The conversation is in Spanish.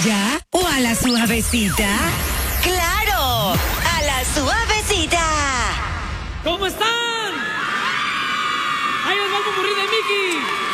playa o a la suavecita? ¡Claro! ¡A la suavecita! ¿Cómo están? Ahí os va el popurrí de Mickey.